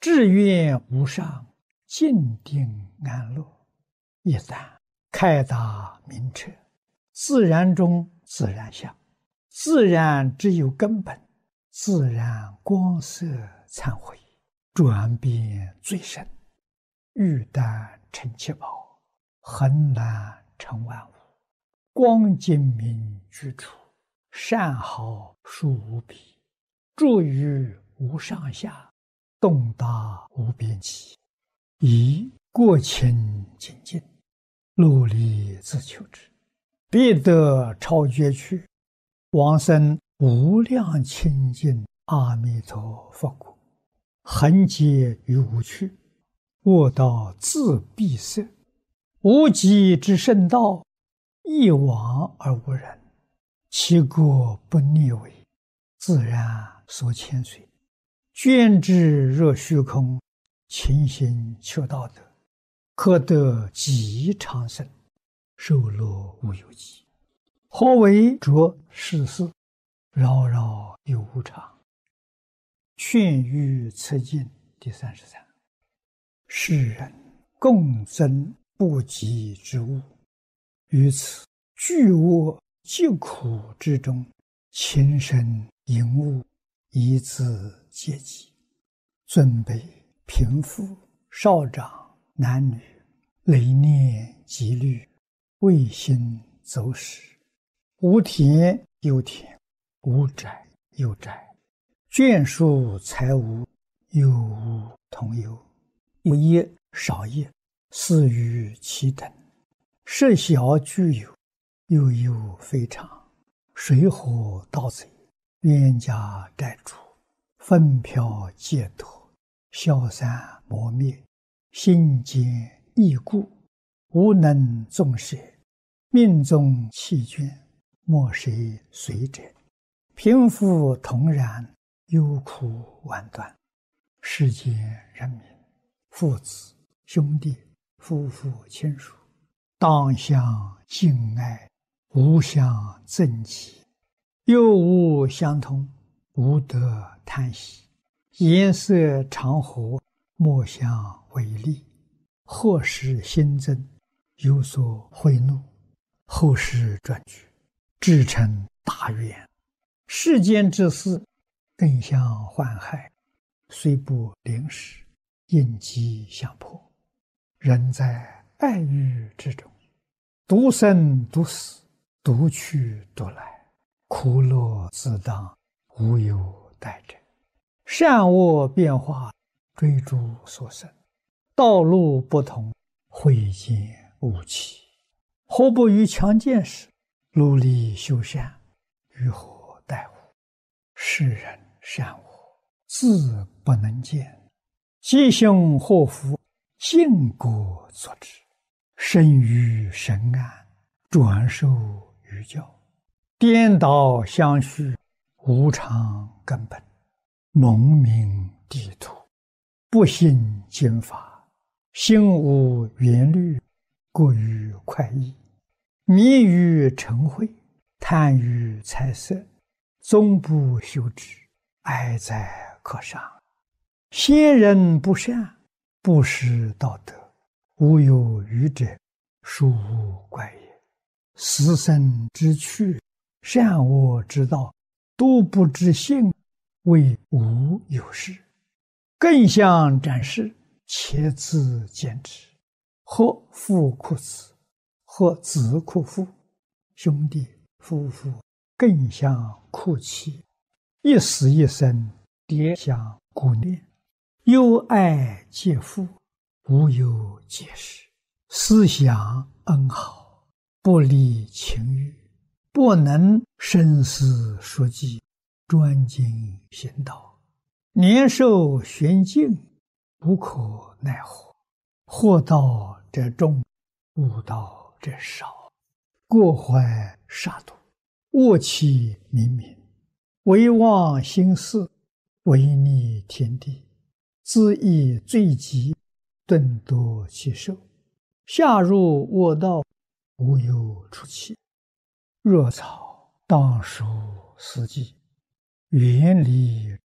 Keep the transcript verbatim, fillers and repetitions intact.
志愿无上，静定安乐。一旦开达明彻，自然中自然相，自然只有根本，自然光色忏悔，转变最深，欲但成七宝，恒难成万物。光精明居处，善好殊无比，住于无上下，动达无边际，以过清精进，努力自求之，必得超绝去，往生无量清净阿弥陀佛国。恒劫于无趣，卧道自闭塞，无极之圣道，一往而无人，其国不逆违，自然所牵随。捐之若虚空，勤行求道德，可得极长生，受乐无有极。何为着世事，扰扰有无常。劝喻此经第三十三。世人共争不及之物，于此巨恶疾苦之中，情深淫恶，以自阶级，尊卑贫富少长男女，累念积虑，未心走使，无田有田，无宅有宅，眷属财物，有无同有，有业少业，似于其等，设小具有，又有非常，水火盗贼，冤家债主，纷飘劫夺，消散磨灭，心坚意固，无能纵舍，命中弃捐，莫谁随者。贫富同然，忧苦万端。世间人民，父子兄弟夫妇亲属，当相敬爱，无相憎忌，又无相通，无得贪喜，颜色常和，莫相违逆。或使新增，有所贿赂，后世转举，至成大愿。世间之事，更相患害，虽不临时，应机相迫。人在爱欲之中，独生独死，独去独来，苦乐自当，无有待者。善恶变化，追逐所生，道路不同，慧见无期。何不于强健时，努力修善，于何待乎？世人善恶，自不能见，吉凶祸福，尽果作之。生于神安，转受于教，颠倒相续，无常根本，蒙明地土，不信经法，心无缘虑，过于快意，迷于嗔恚，贪于财色，终不修之，哀哉可伤。先人不善，不识道德，无有余者，殊无怪也。死生之趣，善恶之道，都不知性，谓无有事。更相展示，且自见之。或父哭子，或子哭父，兄弟夫妇更相哭泣，一死一生，迭相顾念，忧爱皆父，无有解释。思想恩好，不离情欲，不能生死说计，专精行道，年寿玄静，无可奈何。祸道者众，悟道者少，过怀杀戮，恶气冥冥，唯忘心事，违逆天地，自意罪极，顿夺其寿，下入恶道，无有出期。若草当属死地，远离